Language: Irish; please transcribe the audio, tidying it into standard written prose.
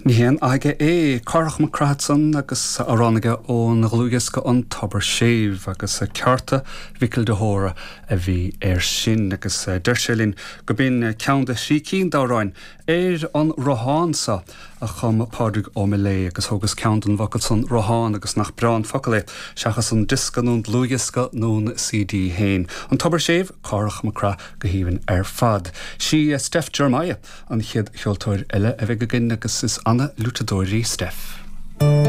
Níhéan aige Carach McCratson agus aránaige ón Ghluaigisce an Tobar Séimh agus cearta Mhiceál de Hóra a bhí sin agus deirselín go bíonn ceann de sícín dáráin an Roháinsa a chum pádraig ó Millé agus thugus ceann an bhacail san Roháin agus nach breán focail seachas an discan ón Ghluaigisce nón CD hain. An Tobar Séimh Carach McCra go híhann fad. Sí Steph Jeremiah an chiad cheoltóir eile a bheith go gin agus is Anna Lutadori Steph.